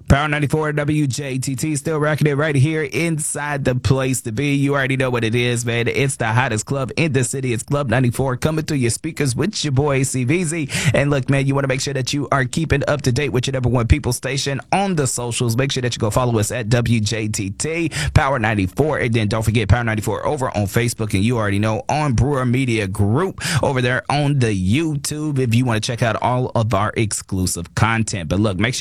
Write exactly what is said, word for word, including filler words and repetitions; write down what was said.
Power ninety-four W J T T still rocking it right here inside the place to be. You already know what it is, man. It's the hottest club in the city. It's Club ninety-four coming through your speakers with your boy C V Z. And look, man, you want to make sure that you are keeping up to date with your number one people station on the socials. Make sure that you go follow us at W J T T, Power ninety-four. And then don't forget Power ninety-four over on Facebook. And you already know on Brewer Media Group over there on the YouTube if you want to check out all of our exclusive content. But look, make sure